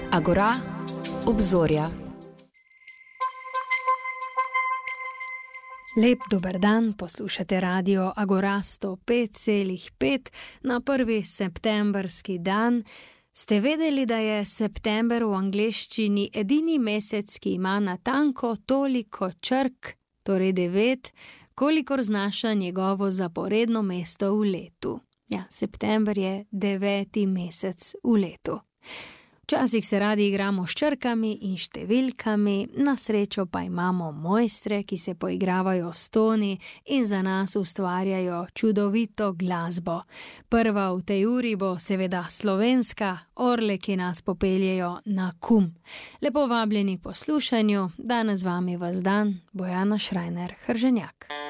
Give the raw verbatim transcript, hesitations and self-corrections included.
Agora, obzorja. Lep dober dan, poslušate radio Agora sto pet celih pet na prvi septembrski dan. Ste vedeli, da je september v angleščini edini mesec, ki ima natanko toliko črk, torej devet, kolikor znaša njegovo zaporedno mesto v letu? Ja, september je deveti mesec v letu. Včasih se radi igramo s črkami in številkami, na srečo pa imamo mojstre, ki se poigravajo s toni in za nas ustvarjajo čudovito glasbo. Prva v tej uri bo seveda slovenska, orle, ki nas popeljejo na kum. Lepo vabljeni k poslušanju, danes z vami vas dan, Bojana Šrajner Hrženjak.